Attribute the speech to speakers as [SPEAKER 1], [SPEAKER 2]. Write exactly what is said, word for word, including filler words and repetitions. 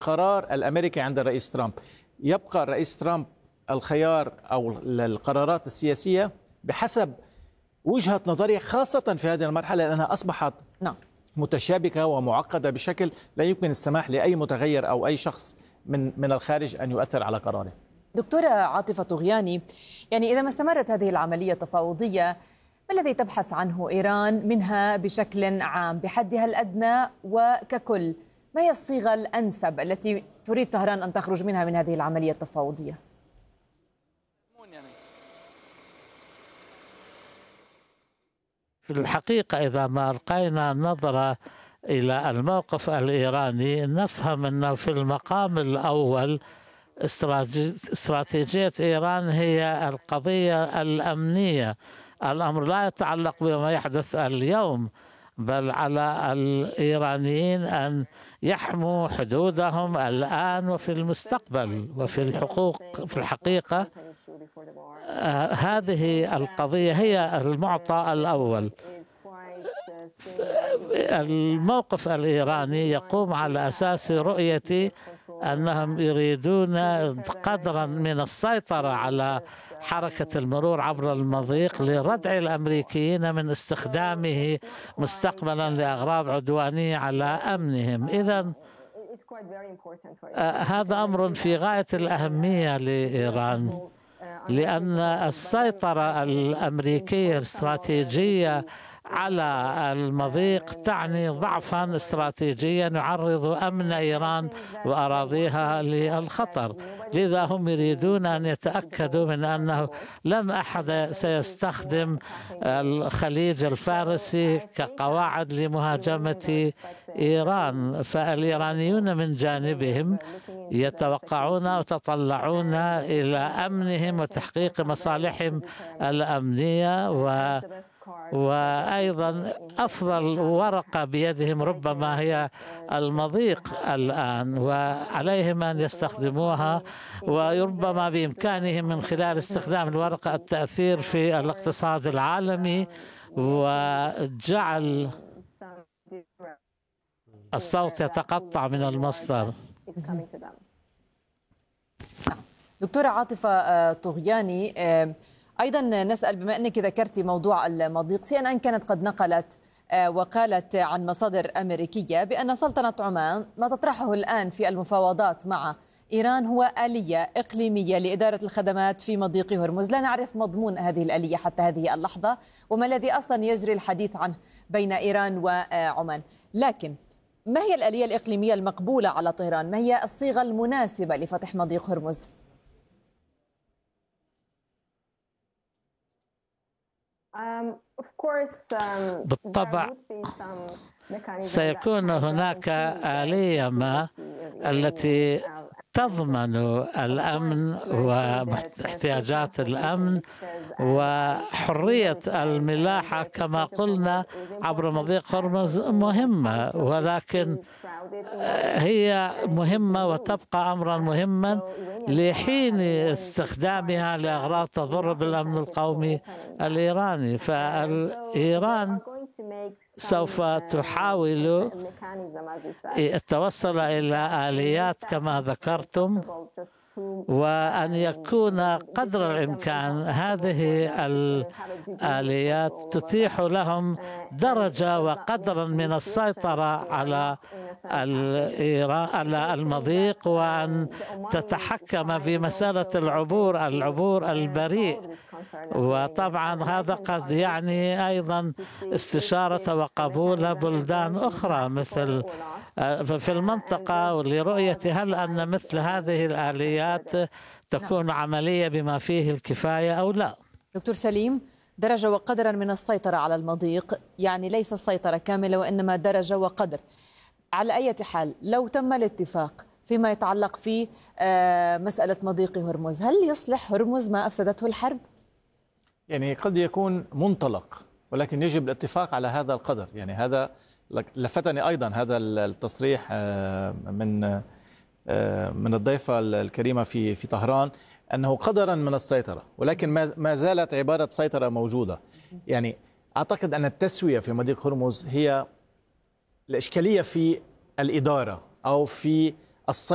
[SPEAKER 1] القرار الأمريكي عند الرئيس ترامب. يبقى الرئيس ترامب الخيار أو القرارات السياسية بحسب وجهة نظري، خاصة في هذه المرحلة لأنها أصبحت
[SPEAKER 2] نعم.
[SPEAKER 1] متشابكة ومعقدة بشكل لا يمكن السماح لأي متغير أو أي شخص من من الخارج أن يؤثر على قراره.
[SPEAKER 2] دكتورة عاطفة طغياني، يعني إذا ما استمرت هذه العملية التفاوضية، ما الذي تبحث عنه إيران منها بشكل عام بحدها الأدنى وككل؟ ما هي الصيغة الأنسب التي تريد طهران أن تخرج منها من هذه العملية التفاوضية؟
[SPEAKER 3] في الحقيقة إذا ما ألقينا نظرة إلى الموقف الإيراني نفهم أنه في المقام الأول استراتيجية إيران هي القضية الأمنية. الأمر لا يتعلق بما يحدث اليوم، بل على الإيرانيين أن يحموا حدودهم الآن وفي المستقبل وفي الحقوق. في الحقيقة آه هذه القضية هي المعطى الأول. الموقف الإيراني يقوم على أساس رؤيتي أنهم يريدون قدرا من السيطرة على حركة المرور عبر المضيق لردع الأمريكيين من استخدامه مستقبلا لأغراض عدوانية على أمنهم. إذن هذا أمر في غاية الأهمية لإيران، لأن السيطرة الأمريكية الاستراتيجية على المضيق تعني ضعفا استراتيجيا يعرض أمن إيران وأراضيها للخطر. لذا هم يريدون أن يتأكدوا من أنه لم أحد سيستخدم الخليج الفارسي كقواعد لمهاجمة إيران. فالإيرانيون من جانبهم يتوقعون ويتطلعون إلى أمنهم وتحقيق مصالحهم الأمنية، و وأيضا أفضل ورقة بيدهم ربما هي المضيق الآن، وعليهم أن يستخدموها، وربما بإمكانهم من خلال استخدام الورقة التأثير في الاقتصاد العالمي وجعل الصوت يتقطع من المصدر.
[SPEAKER 2] دكتورة عاطفة طغياني، أيضا نسأل بما أنك ذكرتي موضوع المضيق، سي إن إن كانت قد نقلت وقالت عن مصادر أمريكية بأن سلطنة عمان ما تطرحه الآن في المفاوضات مع إيران هو آلية إقليمية لإدارة الخدمات في مضيق هرمز. لا نعرف مضمون هذه الآلية حتى هذه اللحظة، وما الذي أصلا يجري الحديث عنه بين إيران وعمان. لكن ما هي الآلية الإقليمية المقبولة على طهران؟ ما هي الصيغة المناسبة لفتح مضيق هرمز؟
[SPEAKER 3] بالطبع سيكون هناك آلية ما التي تضمن الأمن واحتياجات الأمن وحرية الملاحة كما قلنا عبر مضيق هرمز مهمة، ولكن هي مهمة وتبقى أمرا مهما لحين استخدامها لأغراض تضر بالأمن القومي الإيراني. فالإيران سوف تحاول التوصل إلى آليات كما ذكرتم، وأن يكون قدر الإمكان هذه الآليات تتيح لهم درجة وقدرا من السيطرة على على المضيق، وأن تتحكم بمسألة العبور العبور البريء. وطبعا هذا قد يعني أيضا استشارة وقبول بلدان أخرى مثل في المنطقة لرؤية هل أن مثل هذه الآليات تكون عملية بما فيه الكفاية أو لا.
[SPEAKER 2] دكتور سليم، درجة وقدرا من السيطرة على المضيق يعني ليس السيطرة كاملة وإنما درجة وقدر. على أي حال لو تم الاتفاق فيما يتعلق في مسألة مضيق هرمز، هل يصلح هرمز ما أفسدته الحرب؟
[SPEAKER 1] يعني قد يكون منطلق، ولكن يجب الاتفاق على هذا القدر. يعني هذا لفتني أيضا هذا التصريح من من الضيفة الكريمة في في طهران أنه قدرا من السيطرة، ولكن ما زالت عبارة سيطرة موجودة. يعني أعتقد أن التسوية في مضيق هرمز هي الإشكالية في الإدارة أو في السيطرة.